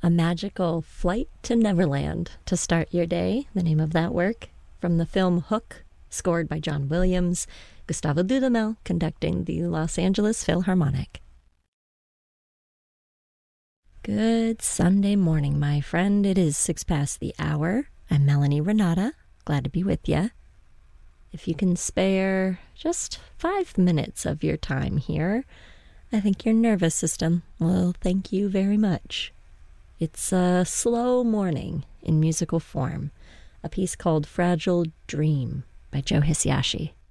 A Magical Flight to Neverland to start your day, the name of that work, from the film Hook, scored by John Williams, Gustavo Dudamel conducting the Los Angeles Philharmonic. Good Sunday morning, my friend. It is 6 past the hour. I'm Melanie Renata. Glad to be with you. If you can spare just 5 minutes of your time here, I think your nervous system will thank you very much. It's a slow morning in musical form, a piece called Fragile Dream by Joe Hisaishi.